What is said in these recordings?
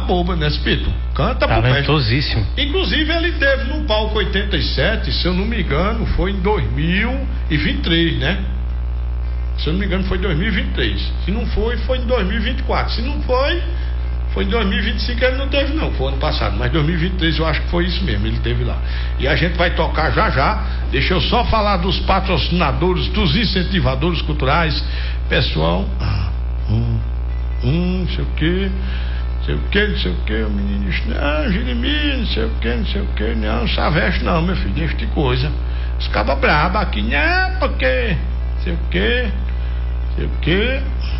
boba, né, Spito? Canta pro talentosíssimo. Inclusive, ele teve no palco 87, se eu não me engano, foi em 2023, né? Se eu não me engano, foi em 2023. Se não foi, foi em 2024. Se não foi, foi em 2025, ele não teve não, foi ano passado. Mas 2023 eu acho que foi isso mesmo, ele teve lá. E a gente vai tocar já já. Deixa eu só falar dos patrocinadores, dos incentivadores culturais. Pessoal, não sei o que, o menino disse, não, Jeremias, não sei o que, não, Saveste não, meu filho, deixa de coisa. Os cabas brabos aqui, não, porque, não sei o que.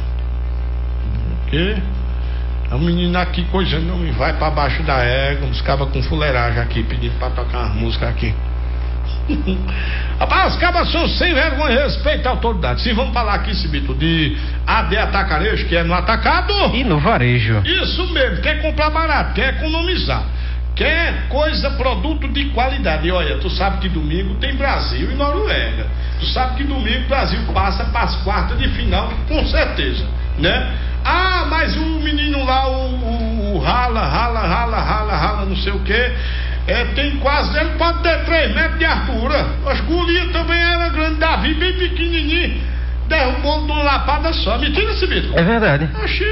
A menina aqui coisando, não me vai pra baixo da égua, uns cabas com fuleiragem aqui, pedindo pra tocar uma música aqui. Rapaz, os cabas são sem vergonha e respeito à autoridade. Sim, vamos falar aqui, Cibito, de AD Atacarejo, que é no atacado e no varejo. Isso mesmo, quer comprar barato, quer economizar, quer coisa, produto de qualidade. E olha, tu sabe que domingo tem Brasil e Noruega. Tu sabe que domingo o Brasil passa para as quartas de final, com certeza, né? Ah, mas o menino lá, o rala, não sei o que, tem quase, ele pode ter 3 metros de altura. As gurias também era grande, Davi bem pequenininho, derrubou de uma lapada só. Mentira esse bicho. É verdade. Mas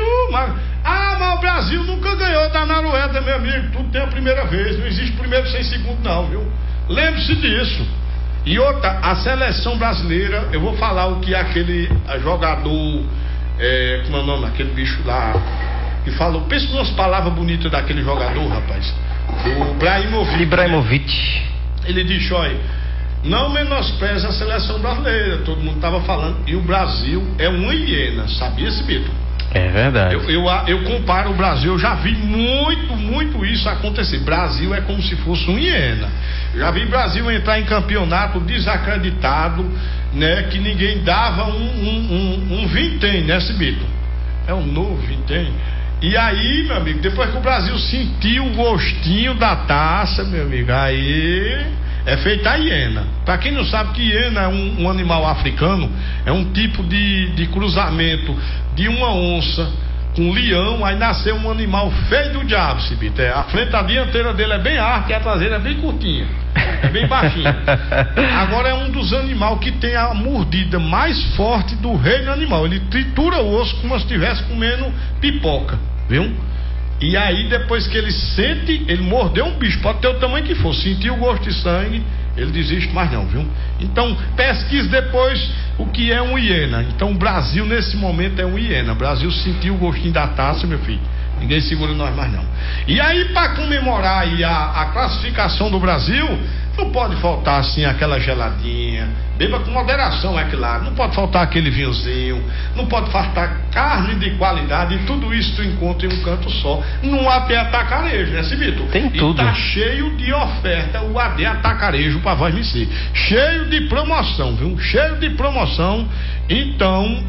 o Brasil nunca ganhou da Noruega, meu amigo. Tudo tem a primeira vez, não existe primeiro sem segundo não, viu? Lembre-se disso. E outra, a seleção brasileira, eu vou falar o que aquele jogador, como é o nome, aquele bicho lá, que falou, pensa umas palavras bonitas daquele jogador, rapaz, do Ibrahimovic. Ele disse, olha, não menospreze a seleção brasileira, todo mundo estava falando, e o Brasil é uma hiena, sabia esse mito? É verdade. Eu comparo o Brasil, eu já vi muito isso acontecer. Brasil é como se fosse uma hiena. Já vi Brasil entrar em campeonato desacreditado, né? Que ninguém dava um vintém, né, Cibito? É um novo vintém. E aí, meu amigo, depois que o Brasil sentiu o gostinho da taça, meu amigo, aí é feita a hiena. Pra quem não sabe que hiena é um animal africano, é um tipo de cruzamento de uma onça com um leão, aí nasceu um animal feio do diabo, Cibito. A frente, a dianteira dele é bem alta e a traseira é bem curtinha, é bem baixinha. Agora é um dos animais que tem a mordida mais forte do reino animal. Ele tritura o osso como se estivesse comendo pipoca, viu? E aí depois que ele sente, ele mordeu um bicho, pode ter o tamanho que for, sentiu o gosto de sangue, ele desiste mais não, viu? Então pesquise depois o que é um hiena. Então o Brasil nesse momento é um hiena. O Brasil sentiu o gostinho da taça, meu filho, ninguém segura nós mais não. E aí para comemorar aí a classificação do Brasil, não pode faltar assim aquela geladinha, beba com moderação, é claro, não pode faltar aquele vinhozinho, não pode faltar carne de qualidade, e tudo isso tu encontra em um canto só, no AD Atacarejo, né, Cibito? Tem tudo. E tá cheio de oferta o AD Atacarejo pra voz me ser, cheio de promoção, viu? Cheio de promoção. Então,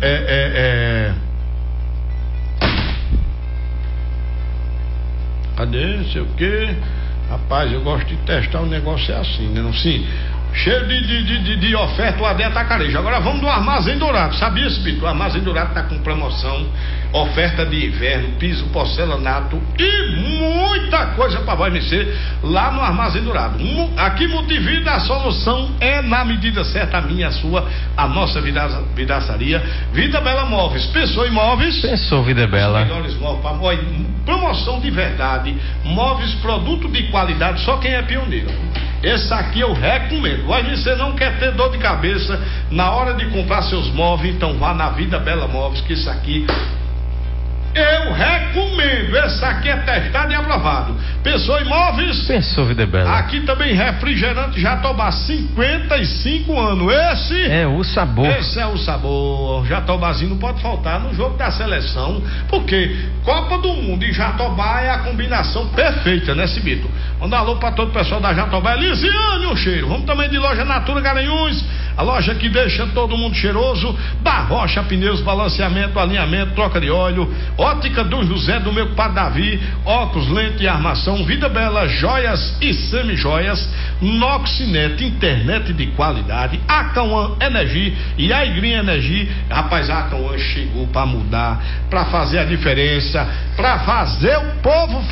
cadê, não sei o que. Rapaz, eu gosto de testar o negócio, é assim, né? Não, sim, cheio de oferta o AD Atacarejo. Agora vamos do Armazém Dourado. Sabia, Spito? O Armazém Dourado está com promoção, oferta de inverno, piso, porcelanato e muita coisa para vai mexer lá no Armazém Dourado. Aqui Multivida, a solução é na medida certa, a minha, a sua, a nossa vidraçaria. Vida Bela Móveis. Pensou em móveis? Pensou Vida Bela. Os melhores móveis, promoção de verdade, móveis, produto de qualidade, só quem é pioneiro. Esse aqui eu recomendo. Mas você não quer ter dor de cabeça na hora de comprar seus móveis, então vá na Vida Bela Móveis, que isso aqui eu recomendo. Esse aqui é testado e aprovado. Pensou em móveis? Pensou Vida Bela. Aqui também refrigerante Jatobá, 55 anos. Esse é o sabor. Esse é o sabor. Jatobazinho não pode faltar no jogo da seleção, porque Copa do Mundo e Jatobá é a combinação perfeita, né, Cibito? Manda um alô pra todo o pessoal da Jatobá. Elisiane, um cheiro. Vamos também de loja Natura Garanhuns, a loja que deixa todo mundo cheiroso. Barrocha Pneus, balanceamento, alinhamento, troca de óleo. Ótica do José, do meu compadre Davi, óculos, lente e armação. Vida Bela, joias e semi-joias. Noxinet, internet de qualidade. Acauã Energia e a Igrinha Energia. Rapaz, a Acauã chegou para mudar, para fazer a diferença, para fazer o povo